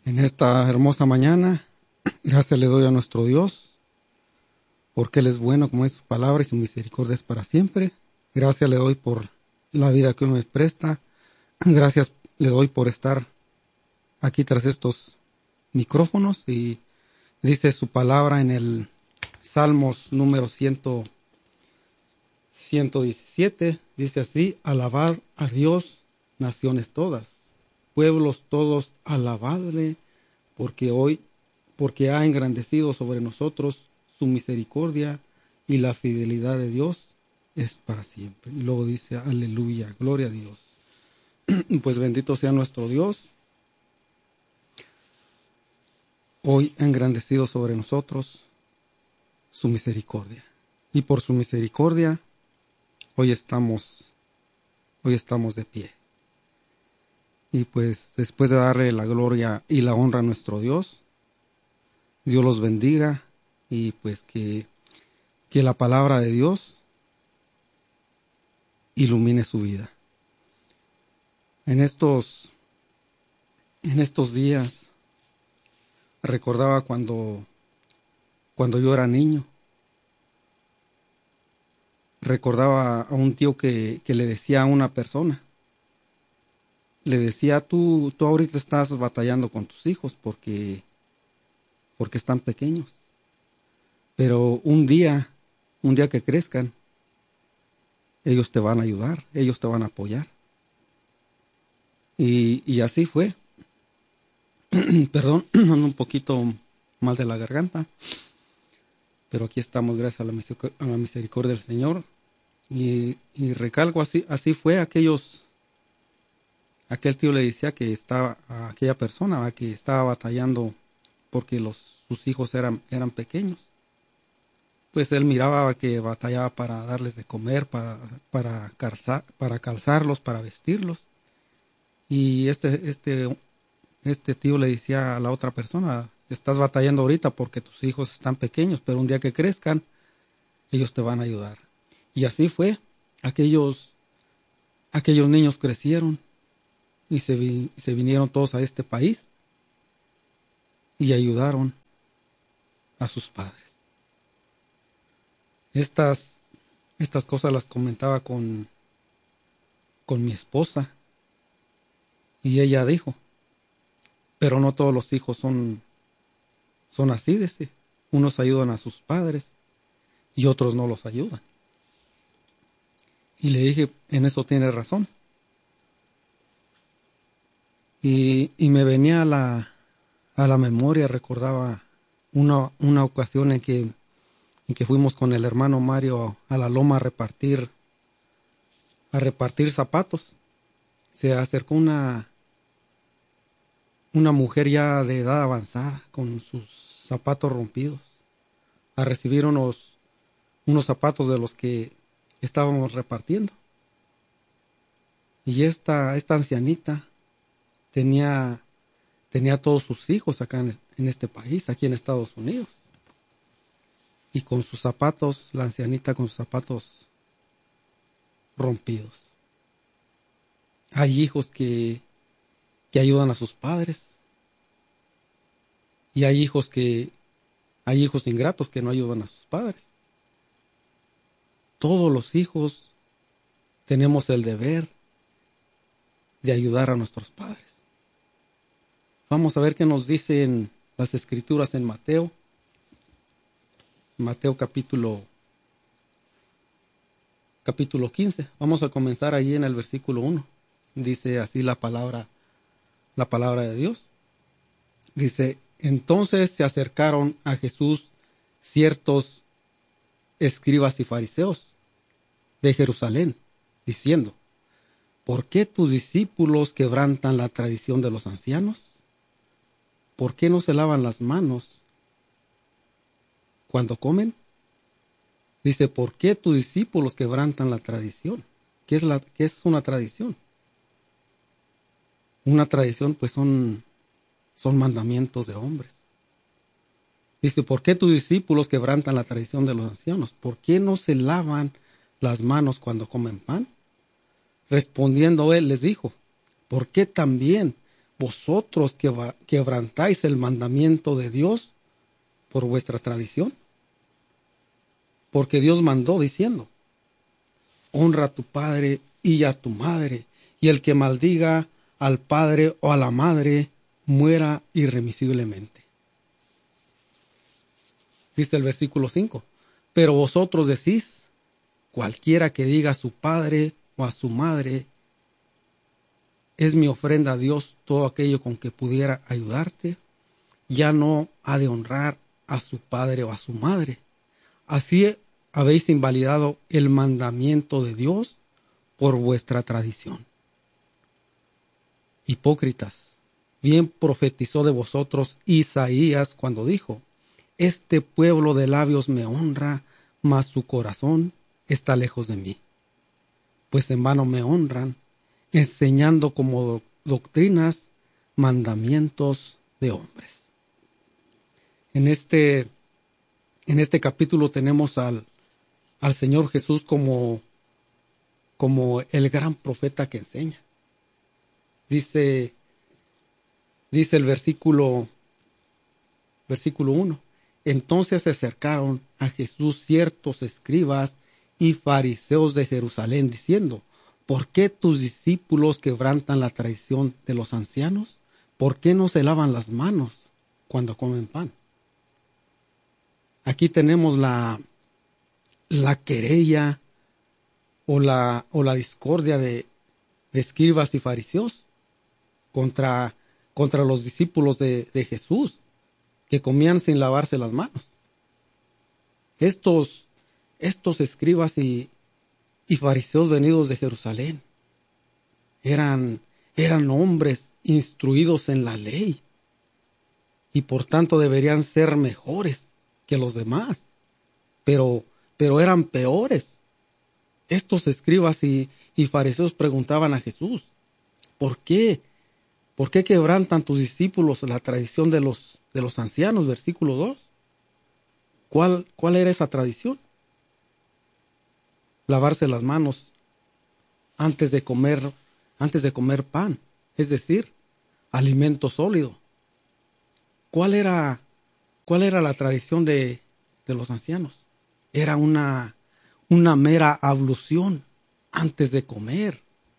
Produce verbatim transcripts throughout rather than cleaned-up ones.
En esta hermosa mañana, gracias le doy a nuestro Dios, porque Él es bueno como es su palabra y su misericordia es para siempre. Gracias le doy por la vida que me presta. Gracias le doy por estar aquí tras estos micrófonos. Y dice su palabra en el Salmos número ciento diecisiete, dice así: alabad a Dios, naciones todas, pueblos todos, alabadle, porque hoy, porque ha engrandecido sobre nosotros su misericordia, y la fidelidad de Dios es para siempre. Y luego dice, aleluya, gloria a Dios. Pues bendito sea nuestro Dios. Hoy ha engrandecido sobre nosotros su misericordia. Y por su misericordia, hoy estamos, hoy estamos de pie. Y pues después de darle la gloria y la honra a nuestro Dios, Dios los bendiga, y pues que, que la palabra de Dios ilumine su vida. En estos, en estos días recordaba cuando, cuando yo era niño. Recordaba a un tío que, que le decía a una persona, le decía, tú, tú ahorita estás batallando con tus hijos porque, porque están pequeños. Pero un día, un día que crezcan, ellos te van a ayudar, ellos te van a apoyar. Y, y así fue. Perdón, ando un poquito mal de la garganta, pero aquí estamos gracias a la, miseric- a la misericordia del Señor. Y, y recalco, así, así fue. Aquellos, aquel tío le decía que estaba, a aquella persona, a que estaba batallando porque los, sus hijos eran, eran pequeños. Pues él miraba que batallaba para darles de comer, para, para, calzar, para calzarlos, para vestirlos. Y este, este, este tío le decía a la otra persona, estás batallando ahorita porque tus hijos están pequeños, pero un día que crezcan, ellos te van a ayudar. Y así fue. Aquellos, aquellos niños crecieron y se, vi, se vinieron todos a este país y ayudaron a sus padres. Estas, estas cosas las comentaba con, con mi esposa, y ella dijo, pero no todos los hijos son, son así, dice. Unos ayudan a sus padres y otros no los ayudan. Y le dije, en eso tiene razón. Y, y me venía a la, a la memoria, recordaba una, una ocasión en que, en que fuimos con el hermano Mario a la loma a repartir, a repartir zapatos. Se acercó una, una mujer ya de edad avanzada con sus zapatos rompidos a recibir unos, unos zapatos de los que estábamos repartiendo. Y esta, esta ancianita tenía, tenía todos sus hijos acá en, en este país, aquí en Estados Unidos. Y con sus zapatos, la ancianita con sus zapatos rompidos. Hay hijos que, que ayudan a sus padres. Y hay hijos que, hay hijos ingratos que no ayudan a sus padres. Todos los hijos tenemos el deber de ayudar a nuestros padres. Vamos a ver qué nos dicen las escrituras en Mateo. Mateo capítulo, capítulo quince. Vamos a comenzar allí en el versículo uno. Dice así la palabra, la palabra de Dios. Dice, entonces se acercaron a Jesús ciertos escribas y fariseos de Jerusalén, diciendo, ¿por qué tus discípulos quebrantan la tradición de los ancianos? ¿Por qué no se lavan las manos cuando comen? Dice, ¿por qué tus discípulos quebrantan la tradición? ¿Qué es, la, qué es una tradición? Una tradición pues son, son mandamientos de hombres. Dice, ¿por qué tus discípulos quebrantan la tradición de los ancianos? ¿Por qué no se lavan las manos cuando comen pan? Respondiendo él les dijo, ¿por qué también vosotros quebra- quebrantáis el mandamiento de Dios por vuestra tradición. Porque Dios mandó diciendo, honra a tu padre y a tu madre, y el que maldiga al padre o a la madre muera irremisiblemente. Dice el versículo cinco, pero vosotros decís, cualquiera que diga a su padre o a su madre, es mi ofrenda a Dios todo aquello con que pudiera ayudarte, ya no ha de honrar a su padre o a su madre. Así habéis invalidado el mandamiento de Dios por vuestra tradición. Hipócritas, bien profetizó de vosotros Isaías cuando dijo, este pueblo de labios me honra, mas su corazón está lejos de mí. Pues en vano me honran, enseñando como do- doctrinas mandamientos de hombres. En este, en este capítulo tenemos al, al Señor Jesús como, como el gran profeta que enseña. Dice, dice el versículo, versículo uno. Entonces se acercaron a Jesús ciertos escribas y fariseos de Jerusalén, diciendo, ¿por qué tus discípulos quebrantan la tradición de los ancianos? ¿Por qué no se lavan las manos cuando comen pan? Aquí tenemos la, la querella o la, o la discordia de, de escribas y fariseos contra, contra los discípulos de, de Jesús, que comían sin lavarse las manos. Estos, estos escribas y, y fariseos venidos de Jerusalén eran, eran hombres instruidos en la ley y por tanto deberían ser mejores que los demás, pero, pero eran peores. Estos escribas y, y fariseos preguntaban a Jesús, ¿por qué? ¿Por qué quebrantan tus discípulos la tradición de los, de los ancianos? Versículo dos. ¿Cuál, cuál era esa tradición? Lavarse las manos antes de comer, antes de comer pan, es decir, alimento sólido. ¿Cuál era, cuál era la tradición de, de los ancianos? Era una, una mera ablución antes de comer.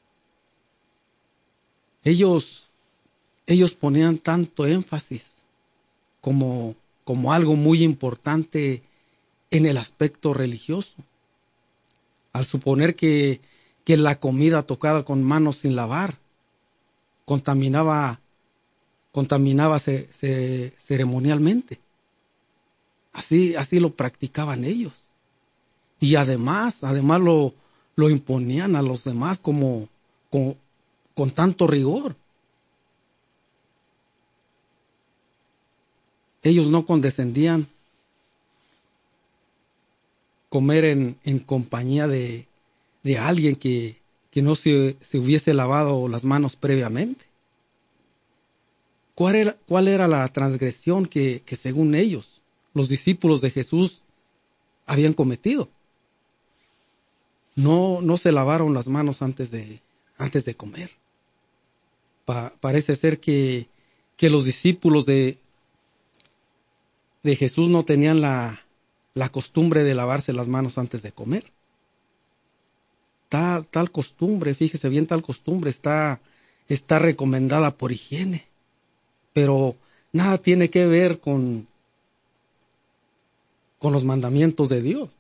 Ellos, ellos ponían tanto énfasis como, como algo muy importante en el aspecto religioso, al suponer que, que la comida tocada con manos sin lavar contaminaba, contaminaba ce, ce, ceremonialmente. Así, así lo practicaban ellos. Y además, además lo, lo imponían a los demás como, como con tanto rigor. Ellos no condescendían comer en, en compañía de, de alguien que, que no se, se hubiese lavado las manos previamente. ¿Cuál era, cuál era la transgresión que, que según ellos, los discípulos de Jesús, habían cometido? No, no se lavaron las manos antes de, antes de comer. Pa, parece ser que, que los discípulos de, de Jesús no tenían la, la costumbre de lavarse las manos antes de comer. Tal, tal costumbre, fíjese bien, tal costumbre está, está recomendada por higiene, pero nada tiene que ver con, con los mandamientos de Dios.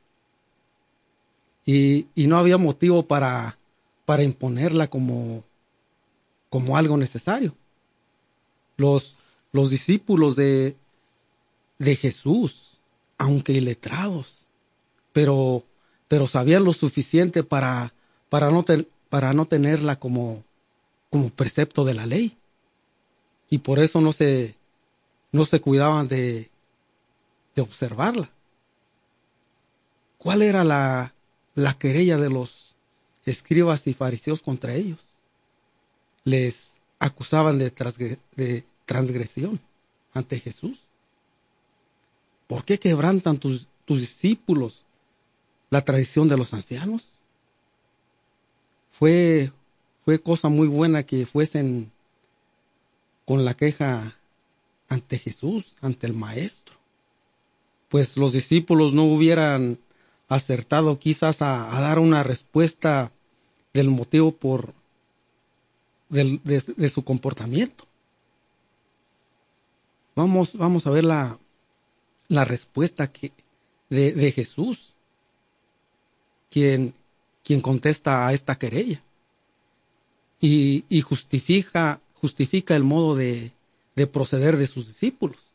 Y, y no había motivo para, para imponerla como, como algo necesario. Los, los discípulos de, de Jesús, aunque iletrados, pero, pero sabían lo suficiente para, para, no, te, para no tenerla como, como precepto de la ley. Y por eso no se, no se cuidaban de, de observarla. ¿Cuál era la, la querella de los escribas y fariseos contra ellos? Les acusaban de, transgre, de transgresión ante Jesús. ¿Por qué quebrantan tus, tus discípulos la tradición de los ancianos? Fue, fue cosa muy buena que fuesen con la queja ante Jesús, ante el Maestro. Pues los discípulos no hubieran acertado quizás a, a dar una respuesta del motivo por del, de, de su comportamiento. Vamos, vamos a ver la, la respuesta que, de, de Jesús, quien, quien contesta a esta querella y, y justifica, justifica el modo de, de proceder de sus discípulos.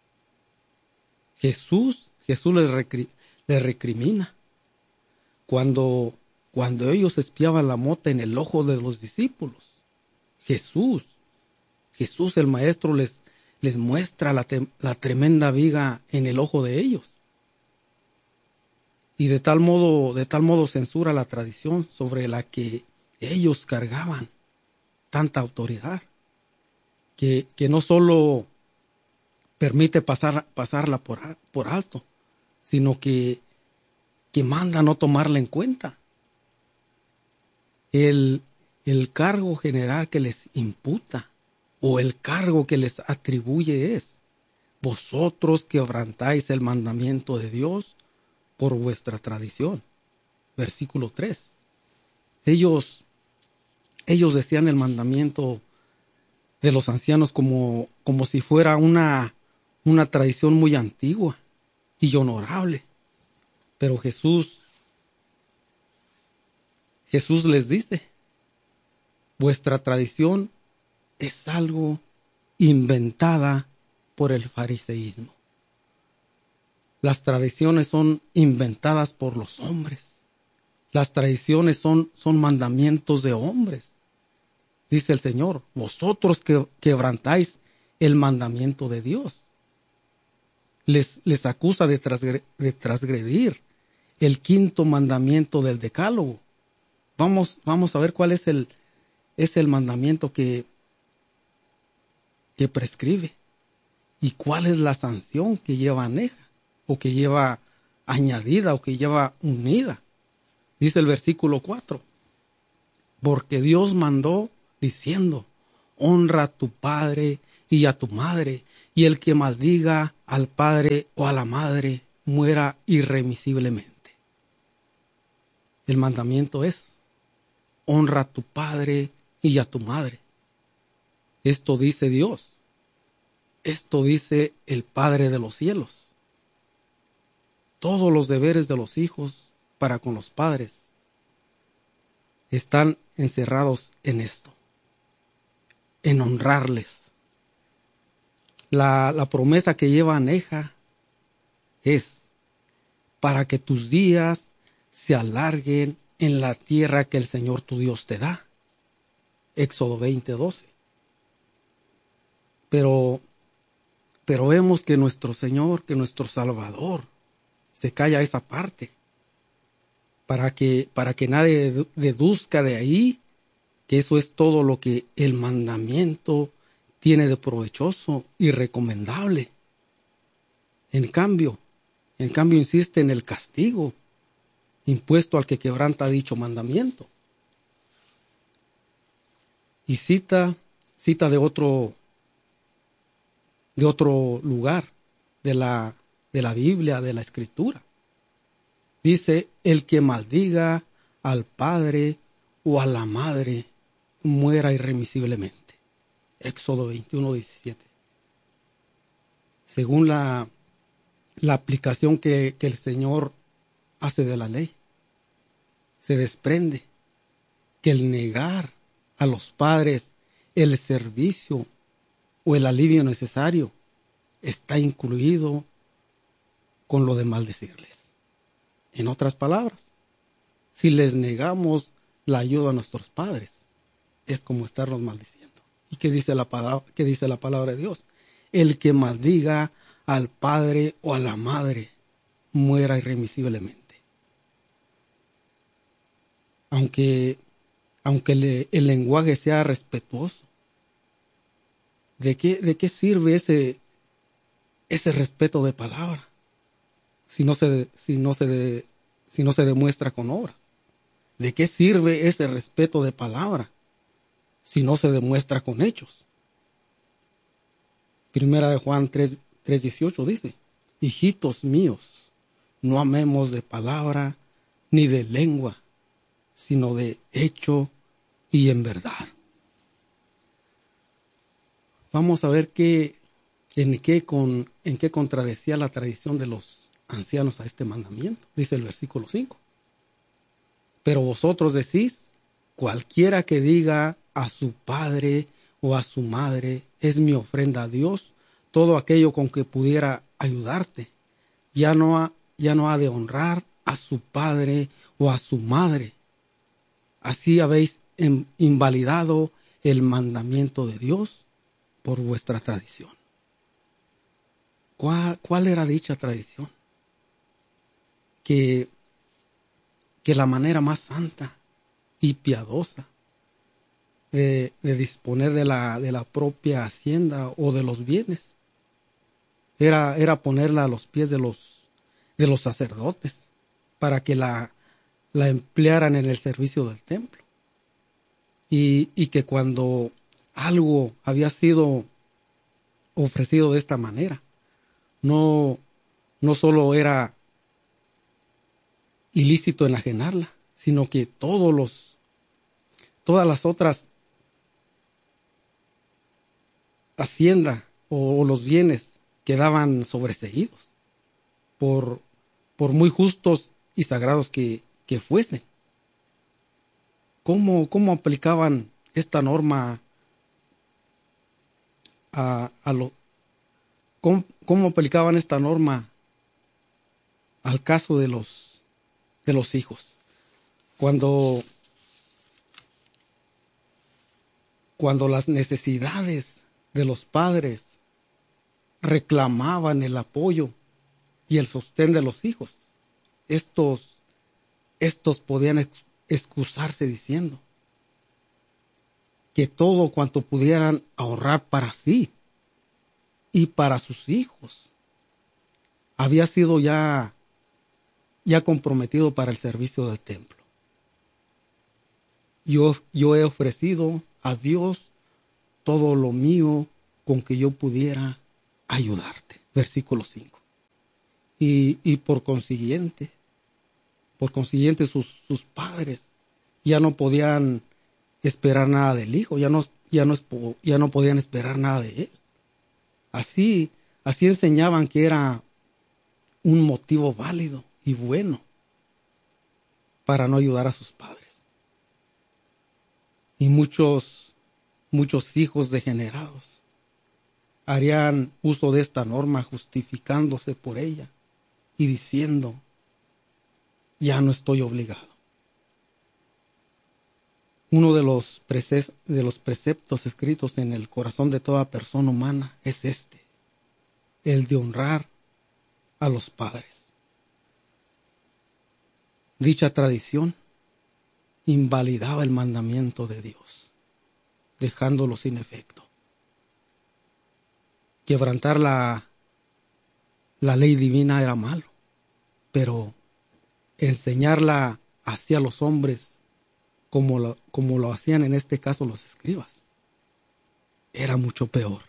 Jesús, Jesús les, recri, les recrimina cuando, cuando ellos espiaban la mota en el ojo de los discípulos. Jesús, Jesús el Maestro les, les muestra la, te, la tremenda viga en el ojo de ellos. Y de tal modo, de tal modo censura la tradición sobre la que ellos cargaban tanta autoridad, que, que no solo permite pasar, pasarla por, por alto, sino que, que manda no tomarla en cuenta. El, el cargo general que les imputa o el cargo que les atribuye es: vosotros quebrantáis el mandamiento de Dios por vuestra tradición. Versículo tres. Ellos, ellos decían el mandamiento de los ancianos como, como si fuera una, una tradición muy antigua y honorable. Pero Jesús, Jesús les dice: vuestra tradición es algo inventada por el fariseísmo. Las tradiciones son inventadas por los hombres. Las tradiciones son, son mandamientos de hombres. Dice el Señor: vosotros que quebrantáis el mandamiento de Dios. Les, les acusa de, transgre, de transgredir el quinto mandamiento del Decálogo. Vamos, vamos a ver cuál es el, es el mandamiento que, que prescribe y cuál es la sanción que lleva aneja, o que lleva añadida, o que lleva unida. Dice el versículo cuatro: porque Dios mandó diciendo: honra a tu padre y a tu madre, y el que maldiga al padre o a la madre muera irremisiblemente. El mandamiento es: honra a tu padre y a tu madre. Esto dice Dios. Esto dice el Padre de los cielos. Todos los deberes de los hijos para con los padres están encerrados en esto, en honrarles. La, la promesa que lleva aneja es: para que tus días se alarguen en la tierra que el Señor tu Dios te da. Éxodo veinte, doce. Pero, pero vemos que nuestro Señor, que nuestro Salvador, se calla esa parte, para que, para que nadie deduzca de ahí que eso es todo lo que el mandamiento tiene de provechoso y recomendable. En cambio, en cambio insiste en el castigo impuesto al que quebranta dicho mandamiento. Y cita, cita de otro, de otro lugar de la, de la Biblia, de la Escritura. Dice: el que maldiga al padre o a la madre muera irremisiblemente. Éxodo veintiuno, diecisiete. Según la, la aplicación que, que el Señor hace de la ley, se desprende que el negar a los padres el servicio o el alivio necesario está incluido con lo de maldecirles. En otras palabras, si les negamos la ayuda a nuestros padres, es como estarlos maldiciendo. ¿Y qué dice la palabra, qué dice la palabra de Dios? El que maldiga al padre o a la madre muera irremisiblemente. Aunque, aunque le, el lenguaje sea respetuoso, ¿de qué, de qué sirve ese, ese respeto de palabra si no se, si no se, de, si no se demuestra con obras? ¿De qué sirve ese respeto de palabra si no se demuestra con hechos? Primera de Juan tres dieciocho dice: hijitos míos, no amemos de palabra ni de lengua, sino de hecho y en verdad. Vamos a ver qué, en, qué con, en qué contradecía la tradición de los ancianos a este mandamiento. Dice el versículo cinco. Pero vosotros decís: cualquiera que diga a su padre o a su madre, es mi ofrenda a Dios, todo aquello con que pudiera ayudarte, ya no ha, ya no ha de honrar a su padre o a su madre. Así habéis invalidado el mandamiento de Dios por vuestra tradición. ¿Cuál, cuál era dicha tradición? Que, que la manera más santa y piadosa de, de disponer de la, de la propia hacienda o de los bienes era, era ponerla a los pies de los, de los sacerdotes para que la, la emplearan en el servicio del templo. Y, y que cuando algo había sido ofrecido de esta manera, no, no solo era ilícito enajenarla, sino que todos los, todas las otras haciendas o, o los bienes quedaban sobreseídos, por, por muy justos y sagrados que, que fuesen. ¿Cómo, cómo aplicaban esta norma a, a lo, cómo, cómo aplicaban esta norma al caso de los, de los hijos? Cuando, cuando las necesidades de los padres reclamaban el apoyo y el sostén de los hijos, estos, estos podían ex, excusarse diciendo que todo cuanto pudieran ahorrar para sí y para sus hijos había sido ya, ya comprometido para el servicio del templo. Yo, yo he ofrecido a Dios todo lo mío con que yo pudiera ayudarte. Versículo cinco. Y, y por consiguiente, por consiguiente sus, sus padres ya no podían esperar nada del hijo, ya no, ya no, ya no podían esperar nada de él. Así, así enseñaban que era un motivo válido y bueno para no ayudar a sus padres. Y muchos, muchos hijos degenerados harían uso de esta norma justificándose por ella y diciendo: ya no estoy obligado. Uno de los, prece- de los preceptos escritos en el corazón de toda persona humana es este: el de honrar a los padres. Dicha tradición invalidaba el mandamiento de Dios, dejándolo sin efecto. Quebrantar la, la ley divina era malo, pero enseñarla hacia los hombres como lo, como lo hacían en este caso los escribas era mucho peor.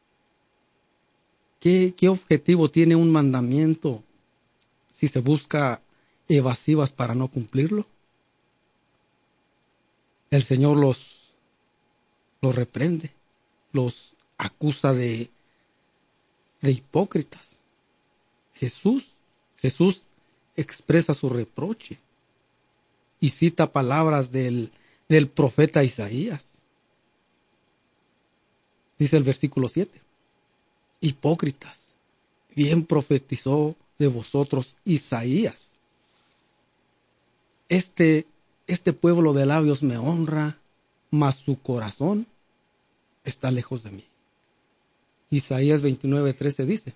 ¿Qué, qué objetivo tiene un mandamiento si se busca evasivas para no cumplirlo? El Señor los, los reprende, los acusa de, de hipócritas. Jesús, Jesús expresa su reproche y cita palabras del, del profeta Isaías. Dice el versículo siete: hipócritas, bien profetizó de vosotros Isaías. Este, este pueblo de labios me honra, mas su corazón está lejos de mí. Isaías veintinueve trece dice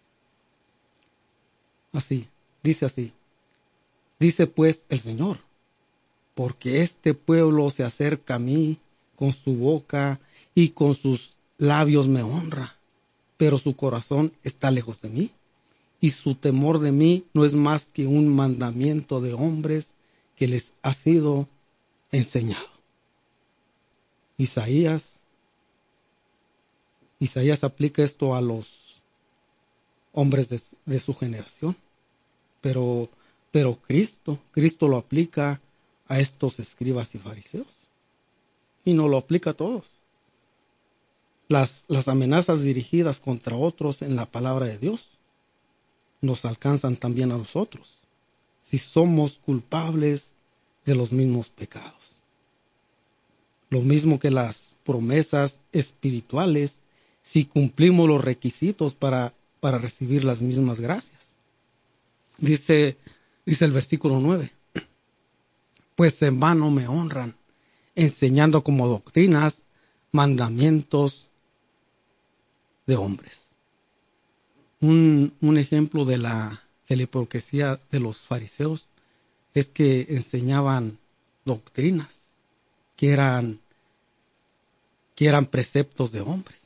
así, dice así: dice pues el Señor, porque este pueblo se acerca a mí con su boca y con sus labios me honra, pero su corazón está lejos de mí, y su temor de mí no es más que un mandamiento de hombres que les ha sido enseñado. Isaías Isaías aplica esto a los hombres de, de su generación, pero, pero Cristo, Cristo lo aplica a estos escribas y fariseos, y no lo aplica a todos. Las, las amenazas dirigidas contra otros en la palabra de Dios nos alcanzan también a nosotros, si somos culpables de los mismos pecados. Lo mismo que las promesas espirituales, si cumplimos los requisitos para, para recibir las mismas gracias. Dice, dice el versículo nueve, pues en vano me honran, enseñando como doctrinas mandamientos de hombres. Un, un ejemplo de la, de la hipocresía de los fariseos es que enseñaban doctrinas que eran, que eran preceptos de hombres.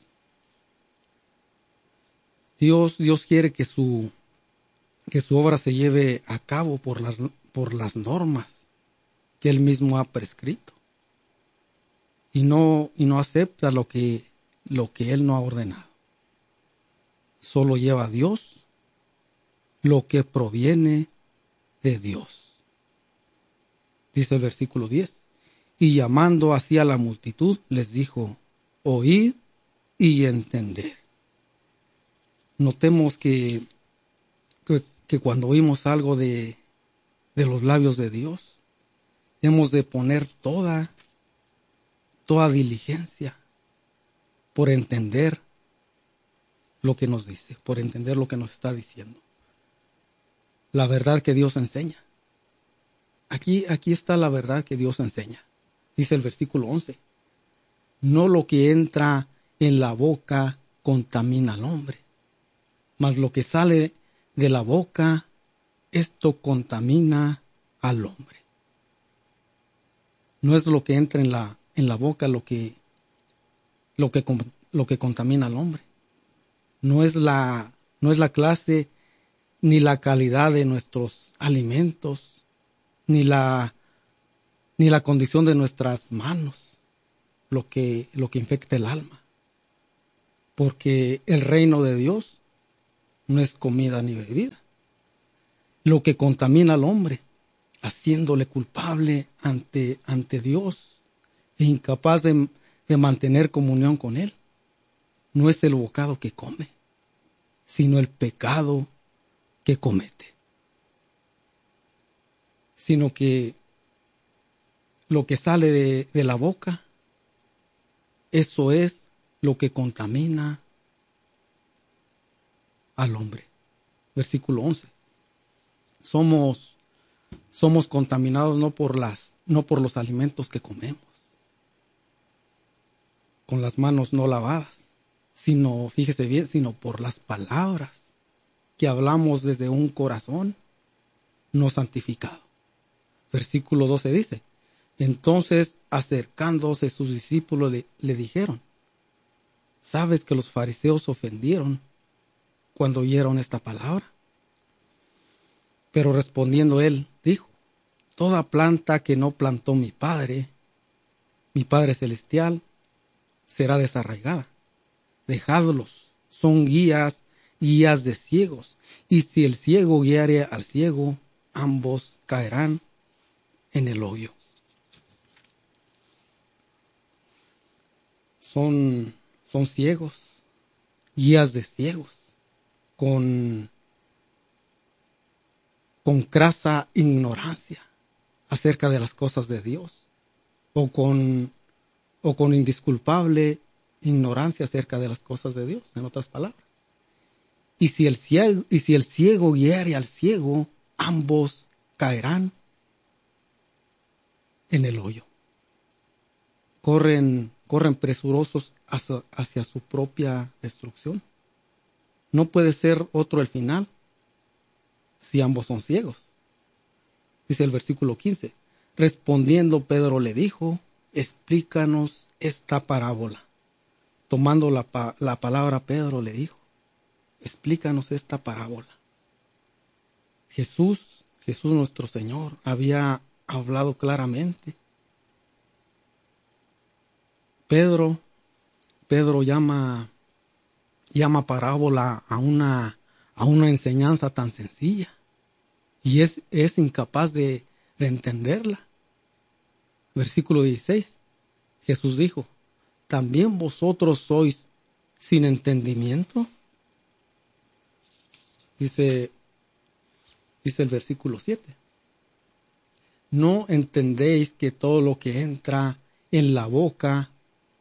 Dios, Dios quiere que su, que su obra se lleve a cabo por las, por las normas que Él mismo ha prescrito. Y no, y no acepta lo que, lo que Él no ha ordenado. Solo lleva a Dios lo que proviene de Dios. Dice el versículo diez. Y llamando así a la multitud, les dijo, oíd y entended. Notemos que, que, que cuando oímos algo de, de los labios de Dios, hemos de poner toda, toda diligencia por entender lo que nos dice, por entender lo que nos está diciendo. La verdad que Dios enseña. Aquí, aquí está la verdad que Dios enseña. Dice el versículo once. No lo que entra en la boca contamina al hombre, mas lo que sale de la boca, esto contamina al hombre. No es lo que entra en la, en la boca lo que, lo que, lo que contamina al hombre. No es la, no es la clase ni la calidad de nuestros alimentos, ni la, ni la condición de nuestras manos, lo que, lo que infecta el alma. Porque el reino de Dios no es comida ni bebida. Lo que contamina al hombre, haciéndole culpable ante, ante Dios e incapaz de, de mantener comunión con Él, no es el bocado que come, sino el pecado que comete. Sino que lo que sale de, de la boca, eso es lo que contamina al hombre. Versículo once. Somos, somos contaminados no por las, no por los alimentos que comemos, con las manos no lavadas, sino, fíjese bien, sino por las palabras que hablamos desde un corazón no santificado. Versículo doce dice, entonces acercándose sus discípulos le, le dijeron, ¿sabes que los fariseos ofendieron cuando oyeron esta palabra? Pero respondiendo él, dijo, toda planta que no plantó mi Padre, mi Padre Celestial, será desarraigada. Dejadlos, son guías, guías de ciegos, y si el ciego guiare al ciego, ambos caerán en el hoyo. Son, son ciegos, guías de ciegos, con, con crasa ignorancia acerca de las cosas de Dios, o con, o con indisculpable ignorancia acerca de las cosas de Dios, en otras palabras. Y si el ciego, y si el ciego guiare al ciego, ambos caerán en el hoyo. Corren, corren presurosos hacia, hacia su propia destrucción. No puede ser otro el final si ambos son ciegos. Dice el versículo quince. Respondiendo Pedro le dijo, explícanos esta parábola. Tomando la, la palabra Pedro le dijo, explícanos esta parábola. Jesús, Jesús nuestro Señor, había hablado claramente. Pedro, Pedro llama, llama parábola a una, a una enseñanza tan sencilla y es, es incapaz de, de entenderla. Versículo dieciséis, Jesús dijo, ¿también vosotros sois sin entendimiento? Dice, dice el versículo siete. ¿No entendéis que todo lo que entra en la boca,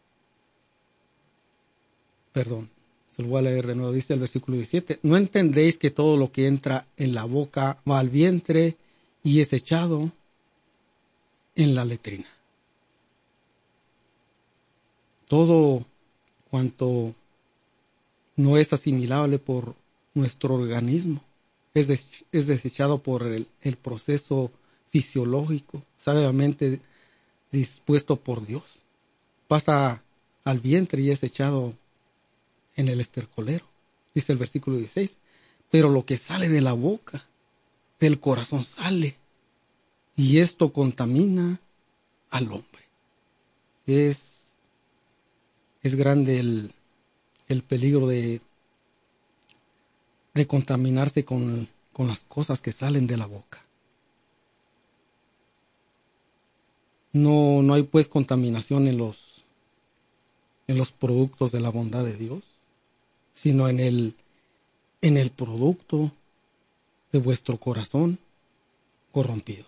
perdón, se lo voy a leer de nuevo, dice el versículo diecisiete, ¿no entendéis que todo lo que entra en la boca va al vientre y es echado en la letrina? Todo cuanto no es asimilable por nuestro organismo es, des- es desechado por el, el proceso fisiológico, sabiamente dispuesto por Dios. Pasa al vientre y es echado en el estercolero, dice el versículo dieciséis. Pero lo que sale de la boca, del corazón sale, y esto contamina al hombre. Es, es grande el, el peligro de, de contaminarse con, con las cosas que salen de la boca. No, no hay pues contaminación en los, en los productos de la bondad de Dios, sino en el, en el producto de vuestro corazón corrompido.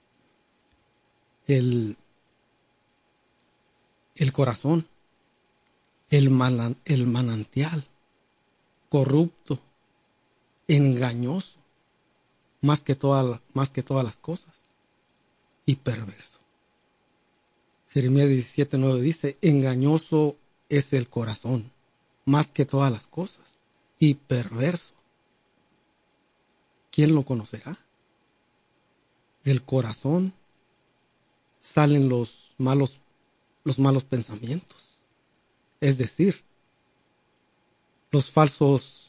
El, el corazón, el, manan, el manantial corrupto, engañoso, más que, toda, más que todas las cosas, y perverso. Jeremías diecisiete nueve dice, engañoso es el corazón, más que todas las cosas, y perverso. ¿Quién lo conocerá? Del corazón salen los malos, los malos pensamientos, es decir, los falsos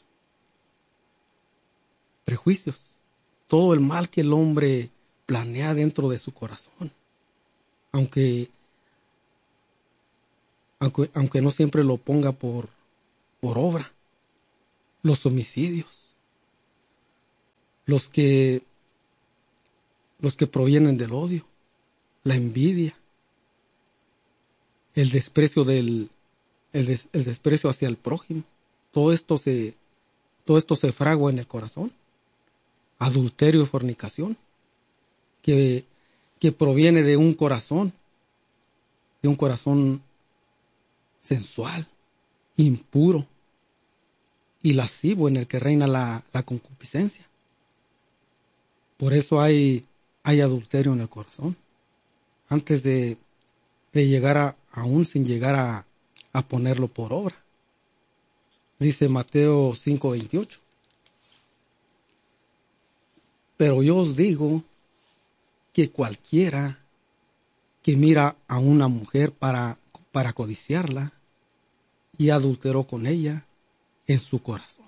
prejuicios, todo el mal que el hombre planea dentro de su corazón, aunque, aunque, aunque no siempre lo ponga por, por obra. Los homicidios, los que, los que provienen del odio, la envidia, el desprecio del, el, des, el desprecio hacia el prójimo, todo esto se, todo esto se fragua en el corazón. Adulterio y fornicación, que, que proviene de un corazón, de un corazón sensual, impuro y lascivo en el que reina la, la concupiscencia. Por eso hay, hay adulterio en el corazón. Antes de, de llegar a, aún sin llegar a, a ponerlo por obra. Dice Mateo cinco veintiocho. Pero yo os digo que cualquiera que mira a una mujer para, para codiciarla y adulteró con ella en su corazón.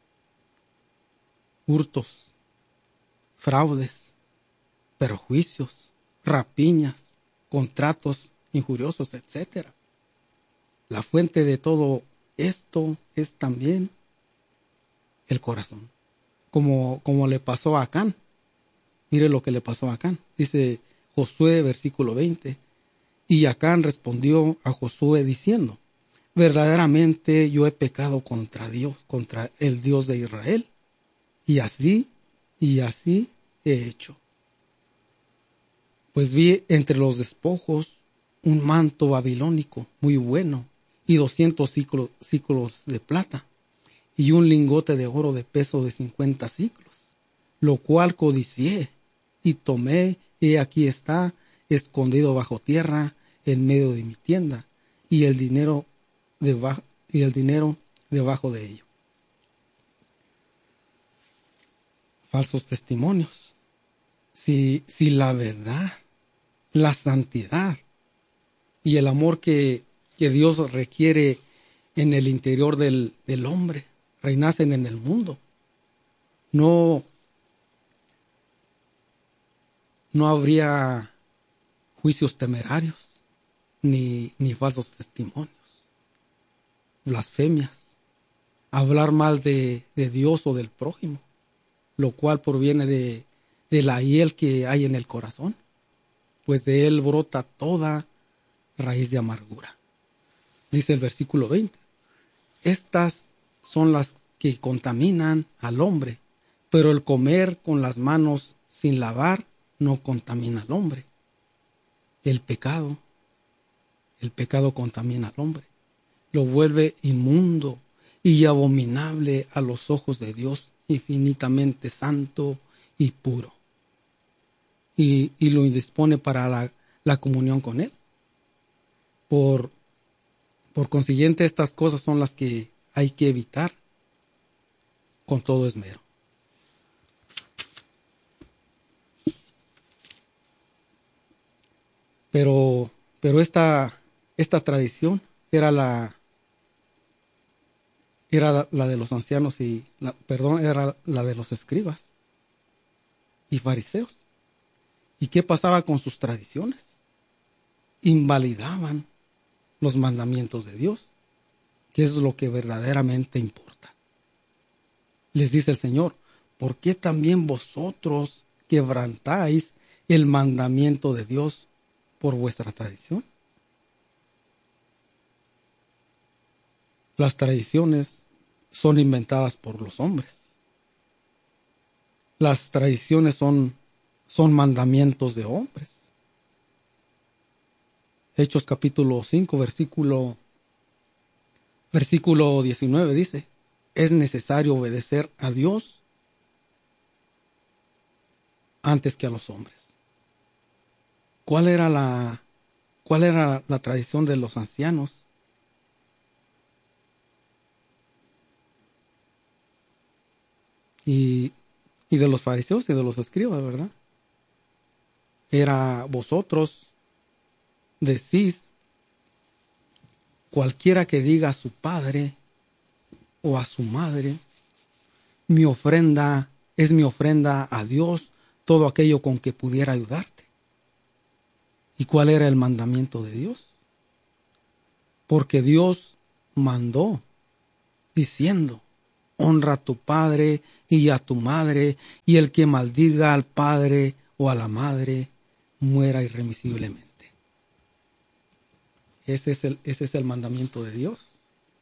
Hurtos, fraudes, perjuicios, rapiñas, contratos injuriosos, etcétera. La fuente de todo esto es también el corazón. Como, como le pasó a Acán. Mire lo que le pasó a Acán. Dice Josué, versículo veinte. Y Acán respondió a Josué diciendo, verdaderamente yo he pecado contra Dios, contra el Dios de Israel. Y así, y así he hecho. Pues vi entre los despojos un manto babilónico muy bueno y doscientos ciclos, ciclos de plata y un lingote de oro de peso de cincuenta ciclos, lo cual codicié y tomé, y aquí está, escondido bajo tierra en medio de mi tienda, y el dinero debajo, y el dinero debajo de ello. Falsos testimonios. Si, si la verdad, la santidad y el amor que, que Dios requiere en el interior del, del hombre reinasen en el mundo, no, no habría juicios temerarios ni, ni falsos testimonios, blasfemias, hablar mal de, de Dios o del prójimo, lo cual proviene de, de la hiel que hay en el corazón, pues de él brota toda raíz de amargura. Dice el versículo veinte, estas son las que contaminan al hombre, pero el comer con las manos sin lavar no contamina al hombre. El pecado, el pecado contamina al hombre, lo vuelve inmundo y abominable a los ojos de Dios, infinitamente santo y puro, y, y lo indispone para la, la comunión con Él. Por, por consiguiente, estas cosas son las que hay que evitar con todo esmero. Pero, pero esta, esta tradición era la, era la de los ancianos y, la, perdón, era la de los escribas y fariseos. ¿Y qué pasaba con sus tradiciones? Invalidaban los mandamientos de Dios, que es lo que verdaderamente importa. Les dice el Señor, ¿por qué también vosotros quebrantáis el mandamiento de Dios por vuestra tradición? Las tradiciones son inventadas por los hombres. Las tradiciones son, son mandamientos de hombres. Hechos capítulo cinco, versículo, versículo diecinueve dice, es necesario obedecer a Dios antes que a los hombres. ¿Cuál era la, cuál era la tradición de los ancianos? Y, y de los fariseos y de los escribas, ¿verdad? Era vosotros decís, cualquiera que diga a su padre o a su madre, mi ofrenda es mi ofrenda a Dios, todo aquello con que pudiera ayudarte. ¿Y cuál era el mandamiento de Dios? Porque Dios mandó diciendo, honra a tu padre y a tu madre, y el que maldiga al padre o a la madre muera irremisiblemente. Ese es el, ese es el mandamiento de Dios.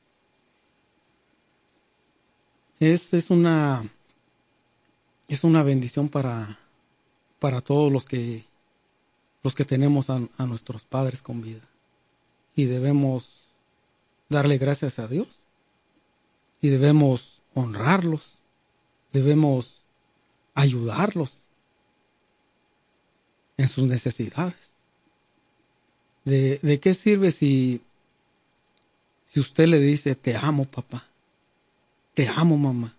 Es, es una es una bendición para, para todos los que los que tenemos a, a nuestros padres con vida. Y debemos darle gracias a Dios. Y debemos honrarlos. Debemos ayudarlos en sus necesidades. ¿De, de qué sirve si, si usted le dice, te amo, papá? Te amo, mamá.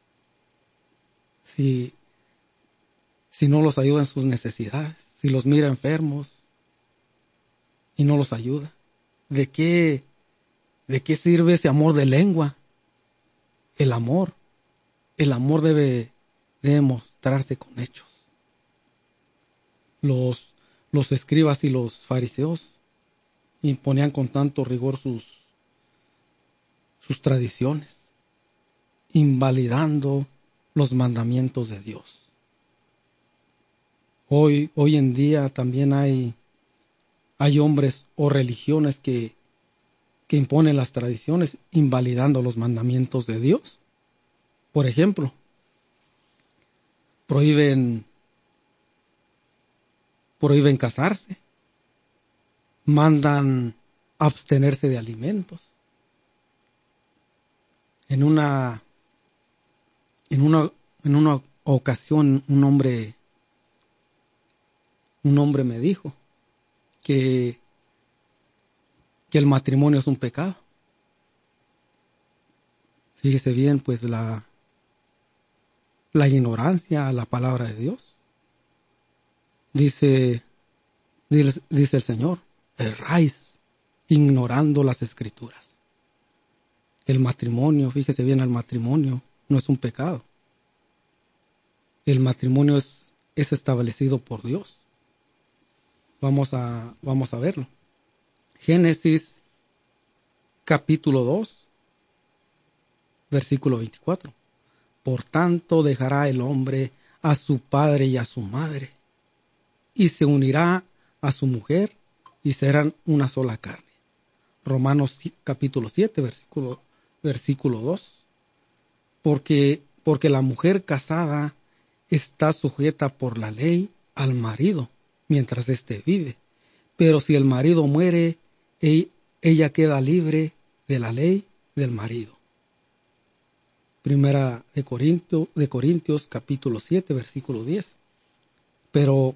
Si, si no los ayuda en sus necesidades, si los mira enfermos y no los ayuda, ¿de qué, de qué sirve ese amor de lengua? El amor, el amor debe, debe mostrarse con hechos. Los, los escribas y los fariseos imponían con tanto rigor sus, sus tradiciones, invalidando los mandamientos de Dios. Hoy, hoy en día también hay, hay hombres o religiones que, que imponen las tradiciones invalidando los mandamientos de Dios. Por ejemplo, prohíben, prohíben casarse, mandan abstenerse de alimentos. En una, en una, en una ocasión un hombre, un hombre me dijo que, que el matrimonio es un pecado. Fíjese bien, pues la, la ignorancia a la palabra de Dios. Dice, dice el Señor, erráis ignorando las escrituras. El matrimonio, fíjese bien, el matrimonio no es un pecado. El matrimonio es, es establecido por Dios. Vamos a, vamos a verlo. Génesis capítulo dos, versículo veinticuatro. Por tanto dejará el hombre a su padre y a su madre, y se unirá a su mujer, y serán una sola carne. Romanos capítulo siete, versículo, versículo dos. Porque, porque la mujer casada está sujeta por la ley al marido, mientras éste vive. Pero si el marido muere, ella queda libre de la ley del marido. Primera de Corintios, de Corintios capítulo siete, versículo diez. Pero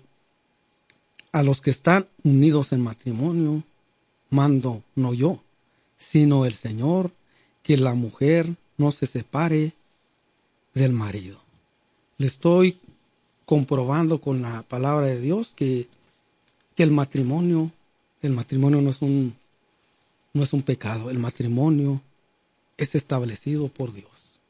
a los que están unidos en matrimonio, mando no yo, sino el Señor, que la mujer no se separe del marido. Le estoy comprobando con la palabra de Dios que, que el matrimonio, el matrimonio no es un, no es un pecado. El matrimonio es establecido por Dios.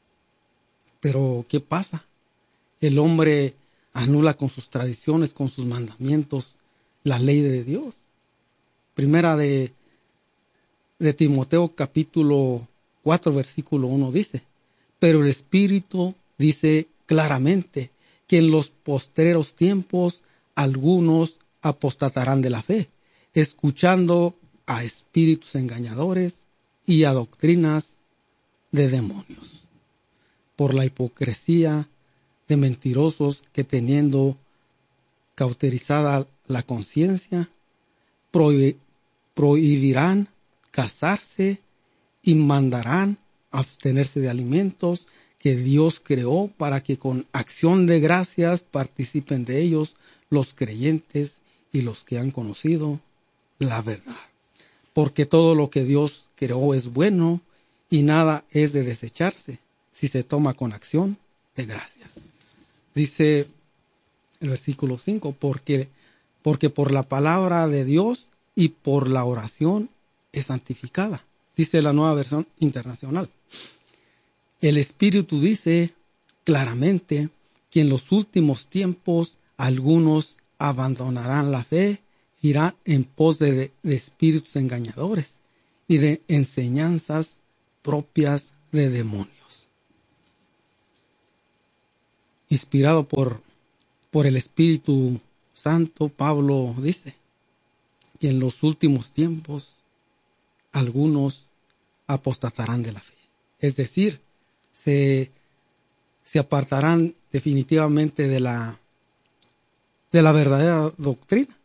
Pero, ¿qué pasa? El hombre anula con sus tradiciones, con sus mandamientos, la ley de Dios. Primera de, de Timoteo capítulo cuatro, versículo uno dice, pero el Espíritu dice claramente que en los postreros tiempos algunos apostatarán de la fe, escuchando a espíritus engañadores y a doctrinas de demonios, por la hipocresía de mentirosos que, teniendo cauterizada la conciencia, prohib- prohibirán casarse y mandarán abstenerse de alimentos que Dios creó para que con acción de gracias participen de ellos los creyentes y los que han conocido la verdad. Porque todo lo que Dios creó es bueno y nada es de desecharse si se toma con acción de gracias. Dice el versículo cinco, porque, porque por la palabra de Dios y por la oración es santificada. Dice la Nueva Versión Internacional. El Espíritu dice claramente que en los últimos tiempos algunos abandonarán la fe, irán en pos de, de espíritus engañadores y de enseñanzas propias de demonios. Inspirado por, por el Espíritu Santo, Pablo dice que en los últimos tiempos algunos apostatarán de la fe. Es decir, se, se apartarán definitivamente de la, de la verdadera doctrina,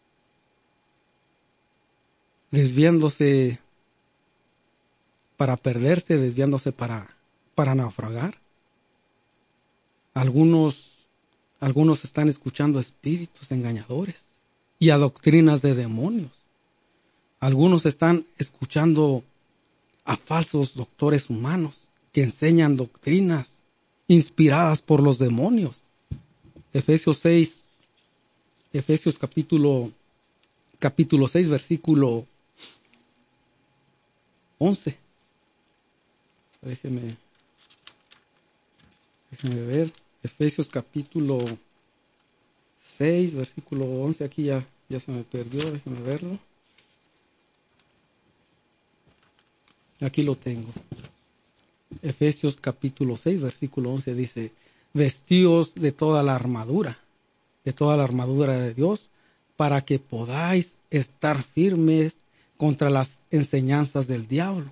desviándose para perderse, desviándose para, para naufragar. Algunos, algunos están escuchando espíritus engañadores y a doctrinas de demonios. Algunos están escuchando a falsos doctores humanos que enseñan doctrinas inspiradas por los demonios. Efesios seis, Efesios capítulo, capítulo seis, versículo once. Déjeme, déjeme ver. Efesios capítulo seis, versículo once. Aquí ya, ya se me perdió, déjeme verlo. Aquí lo tengo. Efesios capítulo seis, versículo once dice, vestíos de toda la armadura, de toda la armadura de Dios, para que podáis estar firmes contra las enseñanzas del diablo.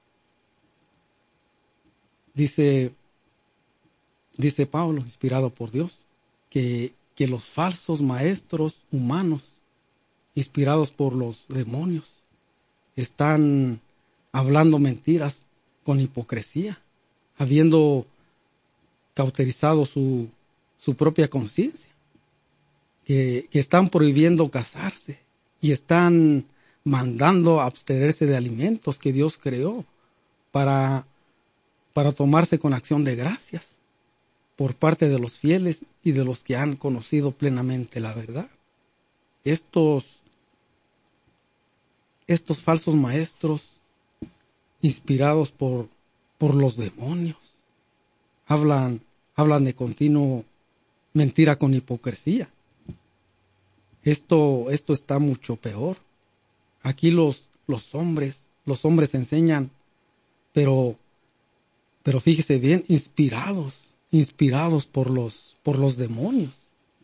Dice, dice Pablo, inspirado por Dios, que, que los falsos maestros humanos, inspirados por los demonios, están hablando mentiras con hipocresía, habiendo cauterizado su, su propia conciencia, que, que están prohibiendo casarse y están mandando abstenerse de alimentos que Dios creó para, para tomarse con acción de gracias por parte de los fieles y de los que han conocido plenamente la verdad. Estos, estos falsos maestros inspirados por, por los demonios, hablan, hablan de continuo mentira con hipocresía. Esto, esto está mucho peor. Aquí los, los hombres, los hombres enseñan, pero, Pero fíjese bien, inspirados, inspirados por los, por los demonios.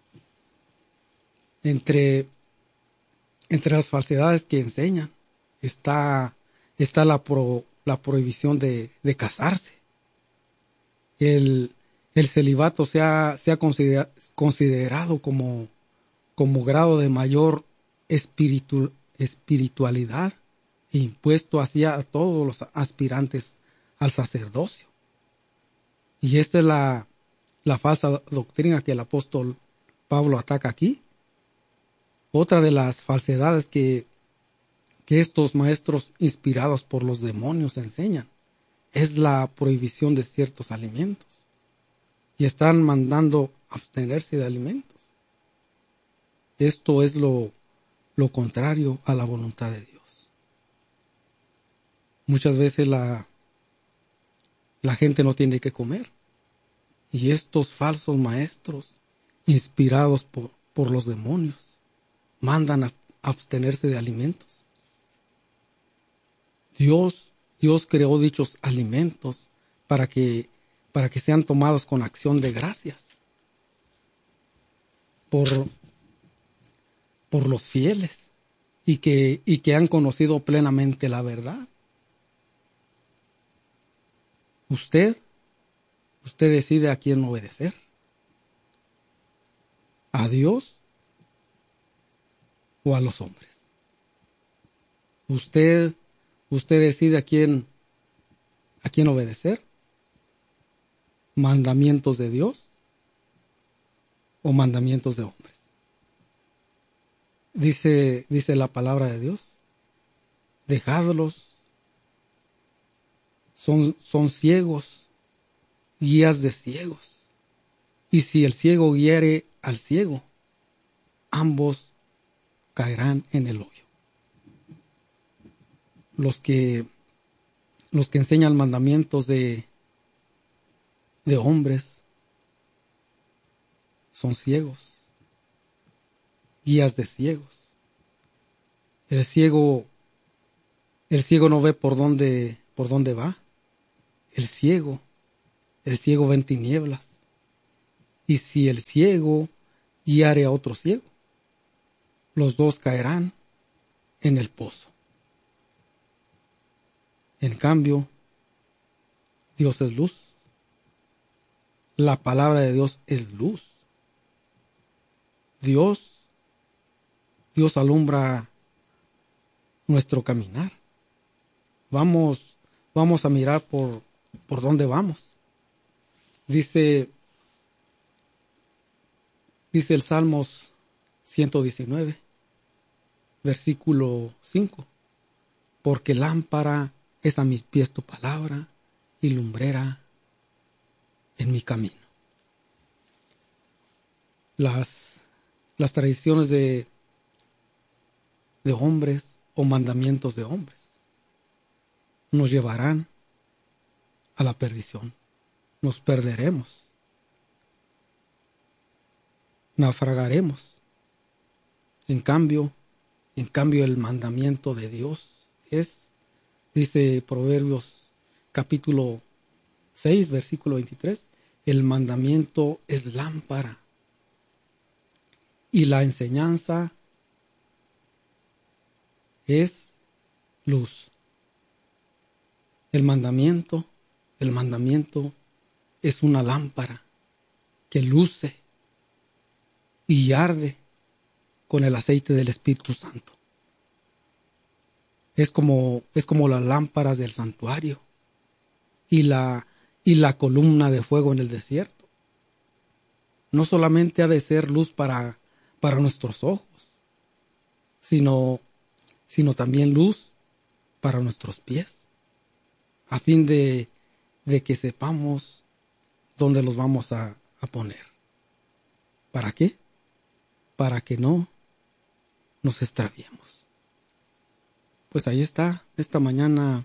Entre, entre las falsedades que enseñan está, está la, pro, la prohibición de, de casarse. El, el celibato se ha, se ha considera, considerado como, como grado de mayor espiritu, espiritualidad e impuesto hacia a todos los aspirantes al sacerdocio. Y esta es la, la falsa doctrina que el apóstol Pablo ataca aquí. Otra de las falsedades que, que estos maestros inspirados por los demonios enseñan es la prohibición de ciertos alimentos. Y están mandando abstenerse de alimentos. Esto es lo, lo contrario a la voluntad de Dios. Muchas veces la, la gente no tiene que comer. Y estos falsos maestros, inspirados por, por los demonios, mandan a abstenerse de alimentos. Dios, Dios creó dichos alimentos para que, para que sean tomados con acción de gracias por, por los fieles y que, y que han conocido plenamente la verdad. Usted, usted decide a quién obedecer. ¿A Dios o a los hombres? Usted, usted decide a quién, a quién obedecer. ¿Mandamientos de Dios o mandamientos de hombres? Dice, dice la palabra de Dios, dejadlos, son, son ciegos, guías de ciegos. Y si el ciego guiare al ciego, ambos caerán en el hoyo. Los que, los que enseñan mandamientos de, de hombres son ciegos, guías de ciegos. El ciego, el ciego no ve por dónde, por dónde va. El ciego, el ciego ve en tinieblas. Y si el ciego guiare a otro ciego, los dos caerán en el pozo. En cambio, Dios es luz. La palabra de Dios es luz. Dios, Dios alumbra nuestro caminar. Vamos, vamos a mirar por, por dónde vamos. Dice, dice el Salmos ciento diecinueve, versículo cinco. Porque lámpara es a mis pies tu palabra y lumbrera en mi camino. Las, las tradiciones de, de hombres o mandamientos de hombres nos llevarán a la perdición. Nos perderemos. Naufragaremos. En cambio, en cambio el mandamiento de Dios es, dice Proverbios capítulo seis, versículo veintitrés, el mandamiento es lámpara y la enseñanza es luz. El mandamiento, el mandamiento es una lámpara que luce y arde con el aceite del Espíritu Santo. Es como, es como las lámparas del santuario y la, y la columna de fuego en el desierto. No solamente ha de ser luz para, para nuestros ojos, sino, sino también luz para nuestros pies, a fin de, de que sepamos dónde los vamos a, a poner. ¿Para qué? Para que no nos extraviemos. Pues ahí está, esta mañana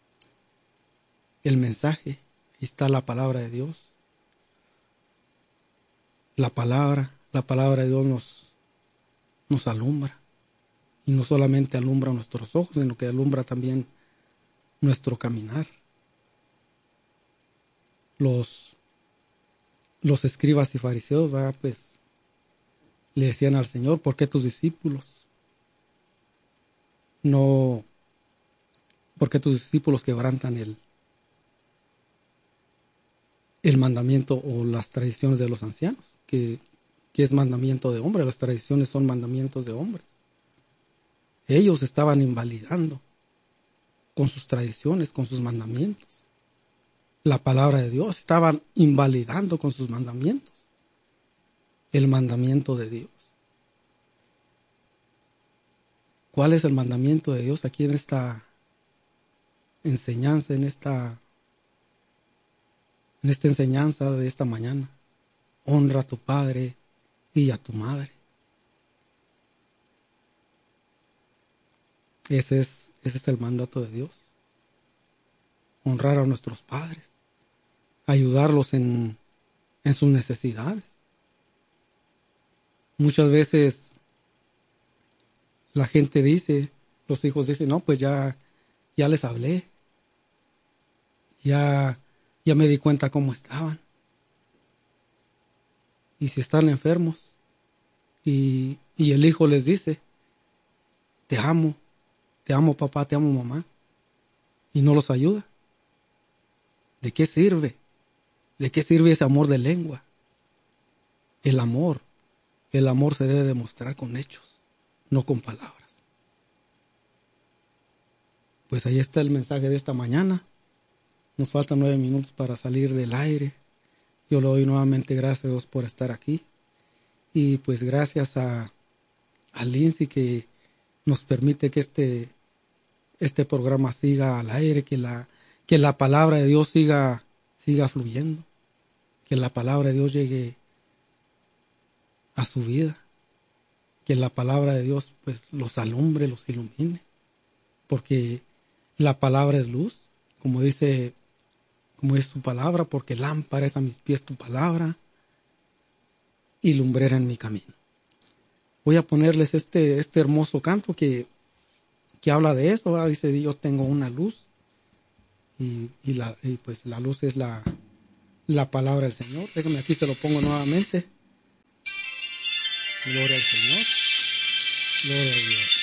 el mensaje, ahí está la palabra de Dios. La palabra, la palabra de Dios nos, nos alumbra. Y no solamente alumbra nuestros ojos, sino que alumbra también nuestro caminar. los, los escribas y fariseos, ¿verdad? Pues le decían al Señor, ¿por qué tus discípulos no, por qué tus discípulos quebrantan el, el mandamiento o las tradiciones de los ancianos? Que, que es mandamiento de hombres, las tradiciones son mandamientos de hombres. Ellos estaban invalidando con sus tradiciones, con sus mandamientos. La palabra de Dios estaban invalidando con sus mandamientos el mandamiento de Dios. ¿Cuál es el mandamiento de Dios aquí en esta enseñanza, en esta, en esta enseñanza de esta mañana? Honra a tu padre y a tu madre. Ese es, ese es el mandato de Dios. Honrar a nuestros padres. Ayudarlos en, en sus necesidades. Muchas veces la gente dice, los hijos dicen, no, pues ya, ya les hablé. Ya, ya me di cuenta cómo estaban. Y si están enfermos, y, y el hijo les dice, te amo, te amo papá, te amo mamá, y no los ayuda, ¿de qué sirve? ¿De qué sirve ese amor de lengua? El amor, el amor se debe demostrar con hechos, no con palabras. Pues ahí está el mensaje de esta mañana. Nos faltan nueve minutos para salir del aire. Yo le doy nuevamente gracias a Dios por estar aquí. Y pues gracias a, a Lindsay que nos permite que este, este programa siga al aire, que la, que la palabra de Dios siga, siga fluyendo, que la palabra de Dios llegue a su vida, que la palabra de Dios pues los alumbre, los ilumine, porque la palabra es luz, como dice, como es su palabra, porque lámpara es a mis pies tu palabra y lumbrera en mi camino. Voy a ponerles este, este hermoso canto que, que habla de eso, ¿verdad? Dice, yo tengo una luz y, y, la, y pues la luz es la, la palabra del Señor. Déjame aquí, se lo pongo nuevamente. Gloria al Señor. Gloria a Dios.